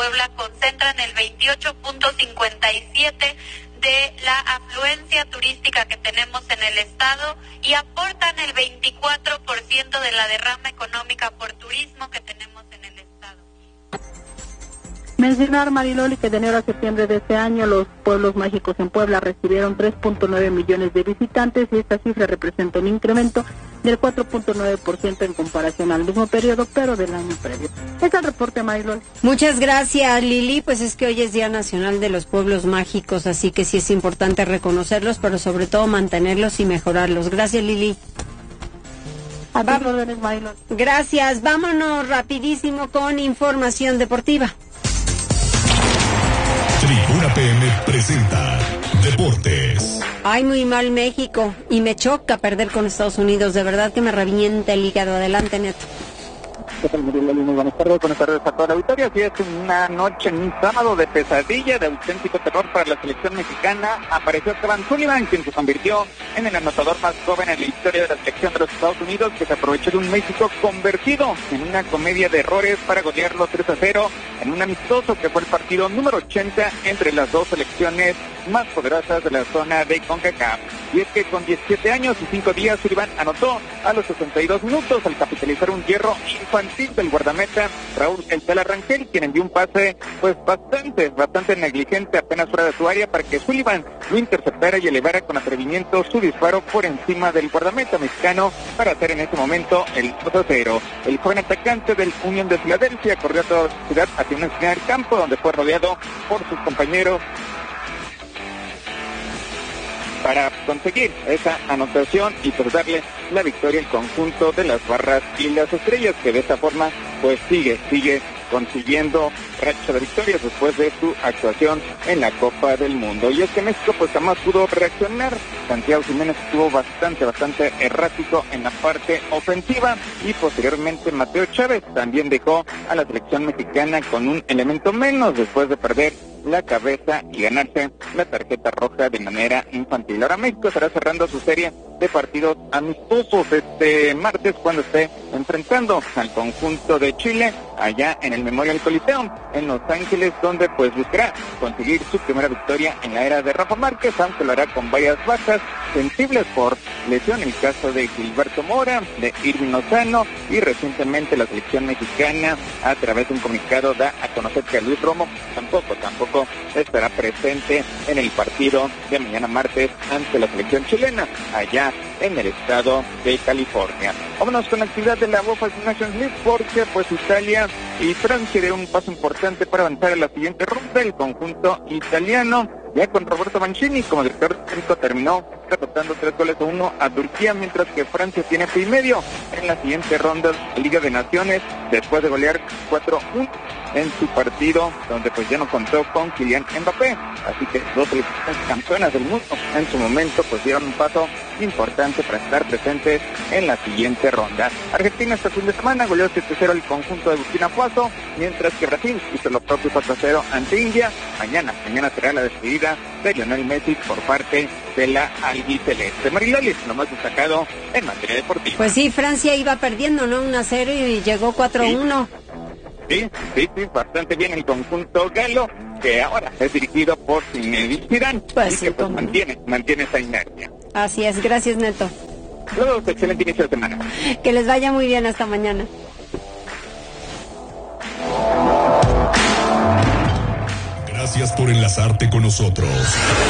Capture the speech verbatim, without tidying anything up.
Puebla concentran el veintiocho punto cincuenta y siete de la afluencia turística que tenemos en el estado y aportan el veinticuatro por ciento de la derrama económica por turismo que tenemos en el estado. Mencionar, Mariloli, que de enero a septiembre de este año los pueblos mágicos en Puebla recibieron tres punto nueve millones de visitantes y esta cifra representa un incremento del cuatro punto nueve por ciento en comparación al mismo periodo, pero del año previo. Es el reporte, Mariloli. Muchas gracias, Lili. Pues es que hoy es Día Nacional de los Pueblos Mágicos, así que sí es importante reconocerlos, pero sobre todo mantenerlos y mejorarlos. Gracias, Lili. A tus órdenes, Mariloli. Gracias. Vámonos rapidísimo con información deportiva. Tribuna P M presenta Deportes. Ay, muy mal México. Y me choca perder con Estados Unidos. De verdad que me revienta el hígado. Adelante, Neto. ¿Qué tal, Muriel? Muy buenas tardes, buenas tardes a toda la auditoría. Así es, una noche, en un sábado de pesadilla, de auténtico terror para la selección mexicana. Apareció Esteban Sullivan, quien se convirtió en el anotador más joven en la historia de la selección de los Estados Unidos, que se aprovechó de un México convertido en una comedia de errores para golearlo tres a cero en un amistoso que fue el partido número ochenta entre las dos selecciones más poderosas de la zona de CONCACAF. Y es que con diecisiete años y cinco días, Sullivan anotó a los sesenta y dos minutos al capitalizar un hierro infantil del guardameta Raúl El Tela Rangel, quien envió un pase pues bastante, bastante negligente apenas fuera de su área para que Sullivan lo interceptara y elevara con atrevimiento su disparo por encima del guardameta mexicano para hacer en ese momento el dos a cero. El joven atacante del Unión de Filadelfia corrió a toda velocidad hacia una esquina del campo donde fue rodeado por sus compañeros para conseguir esa anotación y pues darle la victoria al conjunto de las Barras y las Estrellas, que de esta forma pues sigue, sigue consiguiendo racha de victorias después de su actuación en la Copa del Mundo. Y es que México pues jamás pudo reaccionar. Santiago Jiménez estuvo bastante, bastante errático en la parte ofensiva y posteriormente Mateo Chávez también dejó a la selección mexicana con un elemento menos después de perder la cabeza y ganarse la tarjeta roja de manera infantil. Ahora México estará cerrando su serie de partidos amistosos este martes cuando esté enfrentando al conjunto de Chile allá en el Memorial Coliseum en Los Ángeles, donde pues buscará conseguir su primera victoria en la era de Rafa Márquez, aunque lo hará con varias bajas sensibles por lesión, el caso de Gilberto Mora, de Irving Lozano, y recientemente la selección mexicana a través de un comunicado da a conocer que Luis Romo tampoco, tampoco estará presente en el partido de mañana martes ante la selección chilena allá en el estado de California. Vámonos con la actividad de la UEFA Nations League, porque pues Italia y Francia dieron un paso importante para avanzar a la siguiente ronda. El conjunto italiano, ya con Roberto Mancini como director técnico, terminó derrotando tres goles a uno a Turquía, mientras que Francia tiene pie y medio en la siguiente ronda de Liga de Naciones después de golear cuatro a uno en su partido, donde pues ya no contó con Kylian Mbappé. Así que dos selecciones campeonas del mundo en su momento pues dieron un paso importante para estar presentes en la siguiente ronda. Argentina este fin de semana goleó siete a cero el conjunto de Burkina Faso, mientras que Brasil hizo lo propio cuatro a cero ante India. Mañana, mañana será la despedida de Lionel Messi por parte de la albiceleste. Mariloli, lo más destacado en materia deportiva. Pues sí, Francia iba perdiendo, ¿no? uno a cero y llegó cuatro a uno. Sí, sí, sí, bastante bien el conjunto galo, que ahora es dirigido por Zinedine Zidane, pues y sí, que pues, como... mantiene, mantiene esa inercia. Así es, gracias Neto. Luego, excelente inicio de semana. Que les vaya muy bien, hasta mañana. Gracias por enlazarte con nosotros.